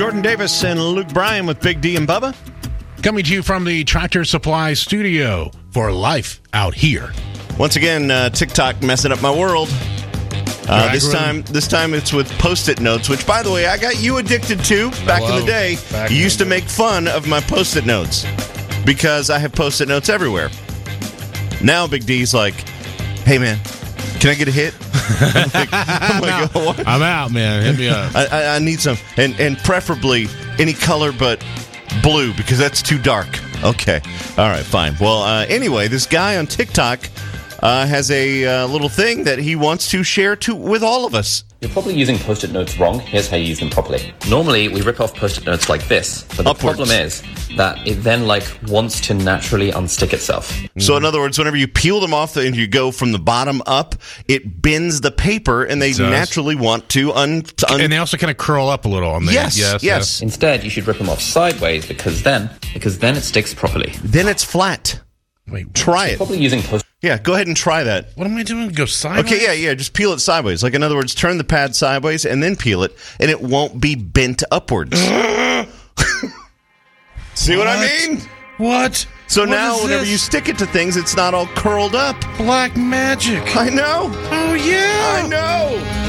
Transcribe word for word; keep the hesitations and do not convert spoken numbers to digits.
Jordan Davis and Luke Bryan with Big D and Bubba. Coming to you from the Tractor Supply Studio for Life Out Here. Once again, uh, TikTok messing up my world. Uh, this time, this time it's with Post-it notes, which, by the way, I got you addicted to back Hello. in the day. Back You used to in make fun of my Post-it notes because I have Post-it notes everywhere. Now Big D's like, hey, man, can I get a hit? I'm like, I'm, like, oh, what? I'm out, man. Hit me up. I, I, I need some, and, and preferably any color but blue because that's too dark. Okay. All right, fine. Well, uh, anyway, this guy on TikTok uh, has a uh, little thing that he wants to share to with all of us. You're probably using Post-it notes wrong. Here's how you use them properly. Normally, we rip off Post-it notes like this, but the Upwards. problem is that it then, like, wants to naturally unstick itself. So, in other words, whenever you peel them off and you go from the bottom up, it bends the paper, and they naturally want to un... To un- and they also kind of curl up a little on the yes, yes, yes, yes. Instead, you should rip them off sideways because then, because then it sticks properly. Then it's flat. Wait, try it. Probably using Post. Yeah, go ahead and try that. What am I doing? Go sideways? Okay, yeah, yeah. Just peel it sideways. Like, in other words, turn the pad sideways and then peel it, and it won't be bent upwards. See what? what I mean? What? So what now, whenever you stick it to things, it's not all curled up. Black magic. I know. Oh, yeah. I know.